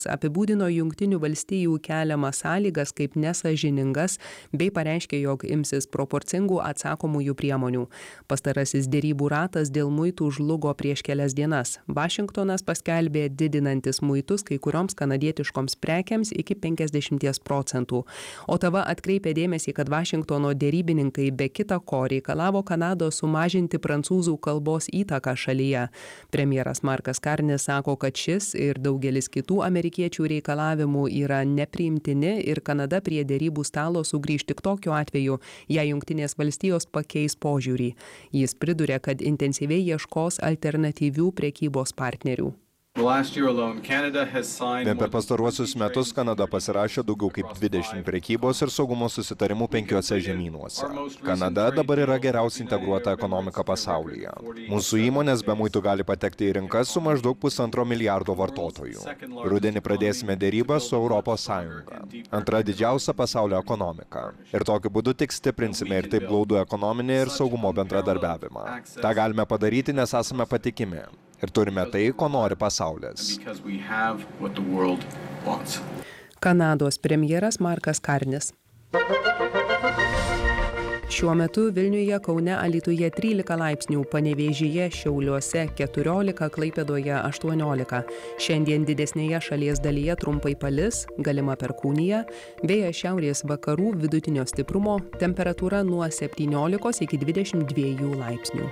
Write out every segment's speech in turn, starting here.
apibūdino Jungtinių valstijų keliamas sąlygas kaip nesąžiningas bei pareiškė, jog imsis proporcingų atsakomųjų priemonių. Pastarasis derybų ratas dėl muitų žlugo prieš kelias dienas. Vašingtonas paskelbė didinantis muitus kai kurioms kanadietiškoms prekiams iki 50%. Otava atkreipė dėmesį, kad Vašingtono derybininkai be kita ko reikalavo Kanados sumažinti prancūzų kalbos įtaką šalyje. Premjeras Markas Karnis sako, kad šis ir daugelis kitų amerikiečių reikalavimų yra nepriimtini ir Kanada prie derybų stalo sugrįš tik tokiu atveju, jei Jungtinės valstijos pakeis požiūrį. Jis priduria, kad intensyviai ieškos alternatyvių prekybos partnerių. Vien per pastaruosius metus Kanada pasirašė daugiau kaip 20 prekybos ir saugumo susitarimų 5 žemynuose. Kanada dabar yra geriausiai integruota ekonomika pasaulyje. Mūsų įmonės be muitų gali patekti į rinkas su maždaug 1,5 milijardo vartotojų. Rudenį pradėsime dėrybą su Europos Sąjunga, antra didžiausia pasaulio ekonomika. Ir tokiu būdu tik stiprinsime ir taip glaudų ekonominį ir saugumo bendradarbiavimą. Ta galime padaryti, nes esame patikimi. Ir turime tai, ko nori pasaulis. Kanados premjeras Markas Karnis. Šiuo metu Vilniuje, Kaune, Alytuje 13 laipsnių, Panevėžyje, Šiauliuose 14, Klaipėdoje 18. Šiandien didesnėje šalies dalyje trumpai palis, galima perkūnija, vėjas šiaurės vakarų vidutinio stiprumo, temperatūra nuo 17 iki 22 laipsnių.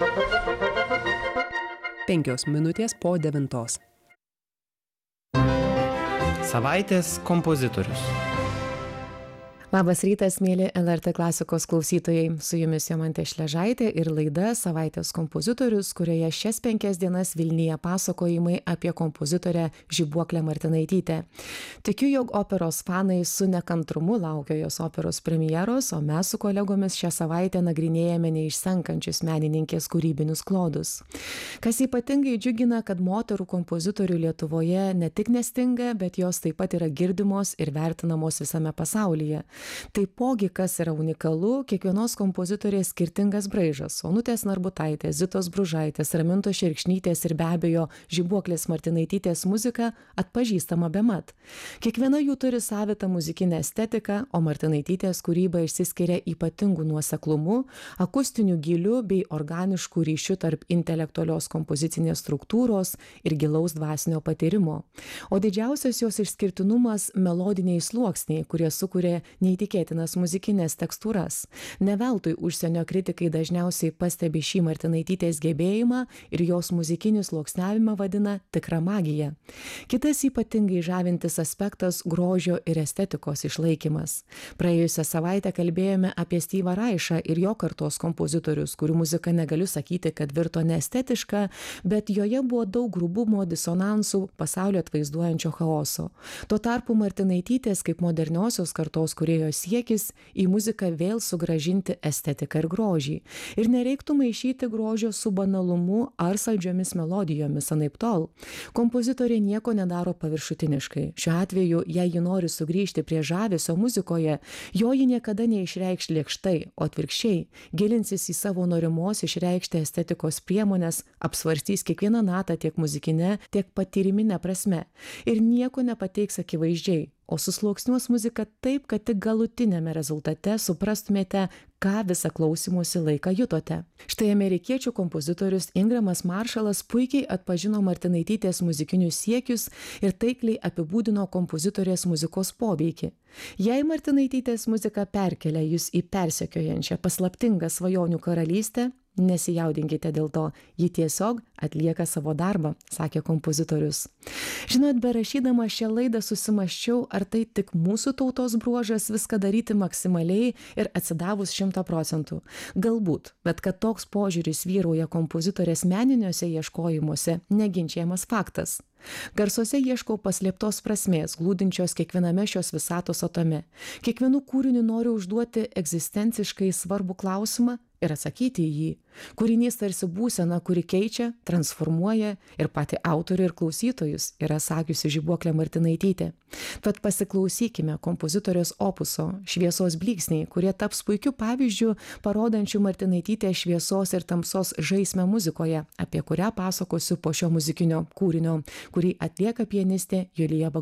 5 minutės po 9. Savaitės kompozitorius. Labas rytas, mėly LRT klasikos klausytojai. Su jumis Jomantė Šležaitė ir laida Savaitės kompozitorius, kurioje šias 5 dienas Vilniuje pasakojimai apie kompozitorę Žibuoklę Martinaitytę. Tikiu, jog operos fanai su nekantrumu laukia jos operos premjeros, o mes su kolegomis šią savaitę nagrinėjame neišsenkančius menininkės kūrybinius klodus. Kas ypatingai džiugina, kad moterų kompozitorių Lietuvoje ne tik nestinga, bet jos taip pat yra girdimos ir vertinamos visame pasaulyje. Taipogi, kas yra unikalu, kiekvienos kompozitorės skirtingas braižas. Onutės Narbutaitės, Zitos Bružaitės, Ramintos Šerkšnytės ir be abejo Žibuoklės Martinaitytės muzika atpažįstama bemat. Kiekviena jų turi savitą muzikinę estetiką, o Martinaitytės kūryba išsiskiria ypatingų nuoseklumu, akustiniu giliu bei organišku ryšiu tarp intelektualios kompozicinės struktūros ir gilaus dvasinio patyrimo. O didžiausias jos išskirtinumas - melodiniai sluoksniai, kurie sukuria neįtikėtinas muzikinės tekstūras. Ne veltui užsienio kritikai dažniausiai pastebi šį Martinaitytės gebėjimą ir jos muzikinį sluoksniavimą vadina tikra magija. Kitas ypatingai žavintis aspektas - grožio ir estetikos išlaikymas. Praėjusią savaitę kalbėjome apie Styvą Raišą ir jo kartos kompozitorius, kurių muzika negaliu sakyti, kad virto neestetiška, bet joje buvo daug grubumo, disonansų, pasaulio atvaizduojančio chaoso. Tuo tarpu Martinaitytės kaip moderniosios kartos kūrėjo siekis į muziką vėl sugrąžinti estetiką ir grožį. Ir nereiktų maišyti grožio su banalumu ar saldžiomis melodijomis anaiptol. Kompozitorė nieko nedaro paviršutiniškai. Šiuo atveju, jei ji nori sugrįžti prie žavesio muzikoje, jo ji niekada neišreikš lėkštai, o atvirkščiai gilinsis į savo norimos išreikšti estetikos priemonės, apsvarstys kiekvieną natą tiek muzikinę, tiek patyriminę prasme ir nieko nepateiks akivaizdžiai, o susluoksniuos muziką taip, kad tik galutinėme rezultate suprastumėte, ką visą klausymosi laiką jutote. Štai amerikiečių kompozitorius Ingramas Maršalas puikiai atpažino Martinaitytės muzikinius siekius ir taikliai apibūdino kompozitorės muzikos poveikį. Jei Martinaitytės muzika perkelia jūs į persekiojančią paslaptingą svajonių karalystę, nesijaudinkite dėl to, ji tiesiog atlieka savo darbą, sakė kompozitorius. Žinot, berašydama šią laidą susimąsčiau, ar tai tik mūsų tautos bruožas viską daryti maksimaliai ir atsidavus 100%. Galbūt, bet kad toks požiūris vyrauja kompozitorės meniniuose ieškojimuose, neginčiamas faktas. Garsuose ieškau paslėptos prasmės, glūdinčios kiekviename šios visatos atome. Kiekvienu kūriniu noriu užduoti egzistenciškai svarbų klausimą ir atsakyti į jį. Kūrinys tarsi būsena, kuri keičia, transformuoja ir patį autorių ir klausytojus, yra sakiusi Žibuoklė Martinaitytė. Tad pasiklausykime kompozitorės opuso Šviesos blyksniai, kurie taps puikiu pavyzdžiu, parodančiu Martinaitytės šviesos ir tamsos žaismę muzikoje, apie kurią pasakosiu po šio muzikinio kūrinio, kurį atlieka pianistė Julija Bagdonaitė.